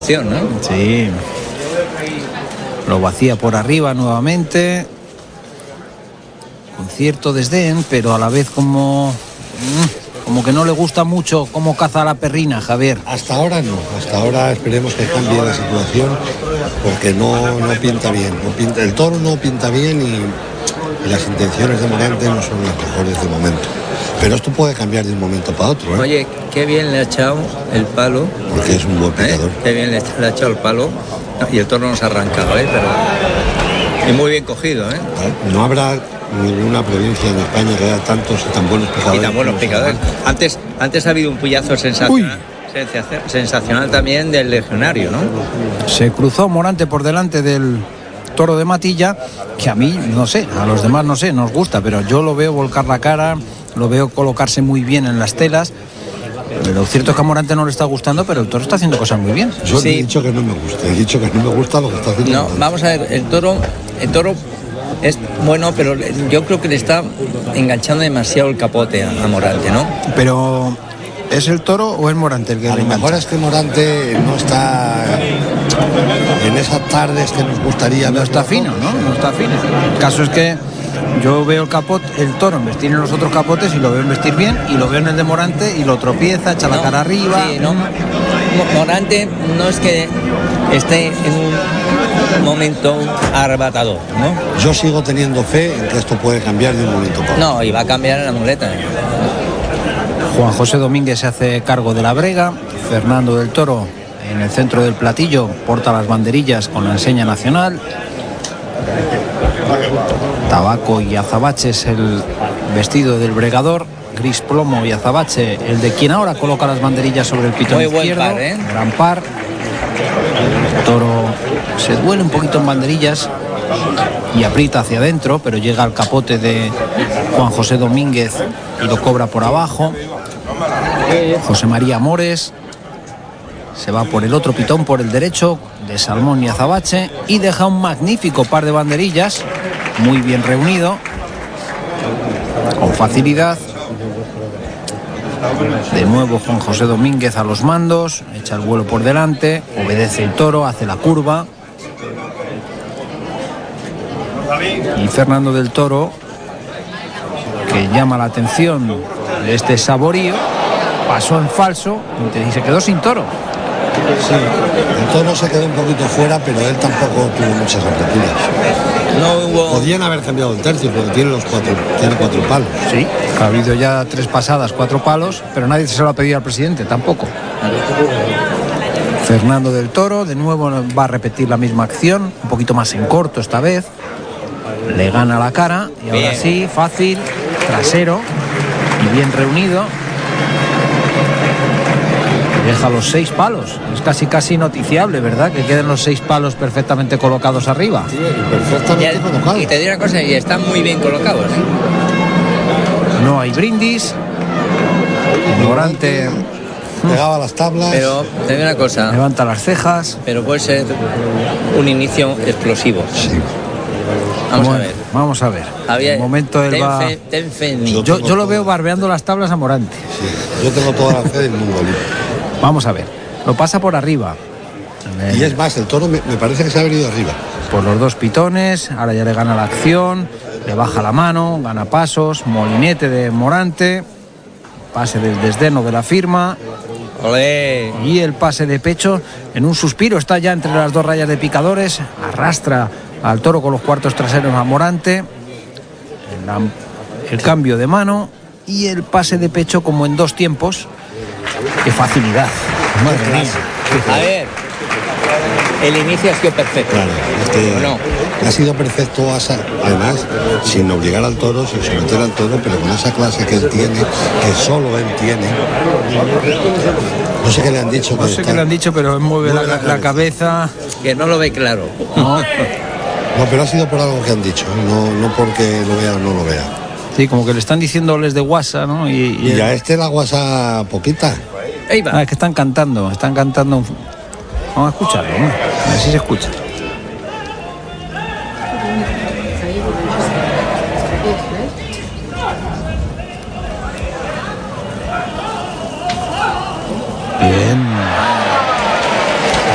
¿no? Sí. Lo vacía por arriba nuevamente. Con cierto desdén, pero a la vez como que no le gusta mucho cómo caza la perrina, Javier. Hasta ahora no. Hasta ahora esperemos que cambie la situación, porque no pinta bien. El toro no pinta bien y las intenciones de Morante no son las mejores de momento. Pero esto puede cambiar de un momento para otro, ¿eh? Oye, qué bien le ha echado el palo. Porque es un buen picador. Qué bien le ha echado el palo. Y el toro nos ha arrancado, pero... Y muy bien cogido, ¿eh? No habrá ninguna provincia en España que haya tantos y tan buenos picadores. Y tan buenos picadores. Antes ha habido un puyazo sensacional también del legionario, ¿no? Se cruzó Morante por delante del toro de Matilla, que a mí, no sé, a los demás no sé, nos gusta, pero yo lo veo volcar la cara, lo veo colocarse muy bien en las telas. Lo cierto es que a Morante no le está gustando, pero el toro está haciendo cosas muy bien. Yo he dicho que no me gusta, lo que está haciendo. No, vamos a ver, el toro es bueno, pero yo creo que le está enganchando demasiado el capote a Morante, ¿no? Pero ¿es el toro o es Morante el que a le lo mejor engancha? es que Morante no está en esas tardes que nos gustaría. No está fino, ¿no? No está fino. El caso es que yo veo el toro investir en los otros capotes y lo veo investir bien, y lo veo en el de Morante y lo tropieza, echa la cara arriba. Sí, no. Morante no es que esté en un momento arrebatador, ¿no? Yo sigo teniendo fe en que esto puede cambiar de un momento para otro. No, y va a cambiar en la muleta. Juan José Domínguez se hace cargo de la brega. Fernando del Toro en el centro del platillo porta las banderillas con la enseña nacional. Tabaco y azabache es el vestido del bregador. Gris plomo y azabache el de quien ahora coloca las banderillas sobre el pitón izquierdo. Buen par, ¿eh? Gran par. El toro se duele un poquito en banderillas y aprieta hacia adentro, pero llega al capote de Juan José Domínguez y lo cobra por abajo. José María Mores se va por el otro pitón, por el derecho, de Salmón y azabache, y deja un magnífico par de banderillas, muy bien reunido, con facilidad. De nuevo Juan José Domínguez a los mandos, echa el vuelo por delante, obedece el toro, hace la curva. Y Fernando del Toro, que llama la atención de este saborío, pasó en falso y se quedó sin toro. Sí, el toro se quedó un poquito fuera, pero él tampoco tuvo muchas amplitudes. No hubo... Podían haber cambiado el tercio, porque tiene cuatro palos. Sí, ha habido ya 3 pasadas, 4 palos, pero nadie se lo ha pedido al presidente, tampoco. Fernando del Toro, de nuevo va a repetir la misma acción, un poquito más en corto esta vez. Le gana la cara y ahora bien. Sí, fácil, trasero y bien reunido. Deja los 6 palos. Es casi noticiable, ¿verdad? Que queden los 6 palos perfectamente colocados arriba. Sí, perfectamente colocado. Y te diré una cosa, y están muy bien colocados, ¿eh? No hay brindis. Morante pegaba las tablas. Pero te diré una cosa, levanta las cejas. pero puede ser un inicio explosivo. Sí. Vamos a ver. De momento él va... Ten fe en mí. Yo lo veo barbeando las tablas a Morante. Sí, yo tengo toda la fe del mundo. Vamos a ver. Lo pasa por arriba. Y es más, el toro me parece que se ha venido arriba. Por los 2 pitones, ahora ya le gana la acción, le baja la mano, gana pasos, molinete de Morante, pase del desdeno de la firma. ¡Olé! Y el pase de pecho en un suspiro, está ya entre las 2 rayas de picadores, arrastra al toro con los cuartos traseros a Morante, el cambio de mano y el pase de pecho como en 2 tiempos. ¡Qué facilidad! Madre mía. A ver, el inicio ha sido perfecto. Claro, No. ha sido perfecto, además, sin obligar al toro, sin someter al toro, pero con esa clase que él tiene, que solo él tiene. No sé qué le han dicho. No sé qué le han dicho, pero mueve la cabeza. Que no lo ve claro. No, pero ha sido por algo que han dicho, no porque lo vea o no lo vea. sí, como que le están diciéndoles de guasa, ¿no? Y a este la guasa poquita. Ahí va. Es que están cantando. Vamos a escucharlo, ¿no? A ver si se escucha.